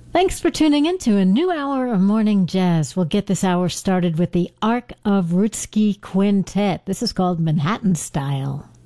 Thanks for tuning in to a new hour of Morning Jazz. We'll get this hour started with the Ark of Rutsky Quintet. This is called Manhattan Style.